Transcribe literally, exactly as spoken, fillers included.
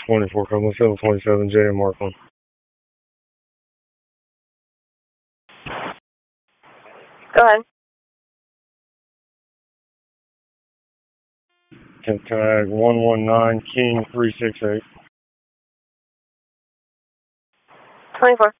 twenty-four, Cumberland seven twenty-seven, J M Markland. Go ahead. Can tag one one nine, King three six eight. twenty-four.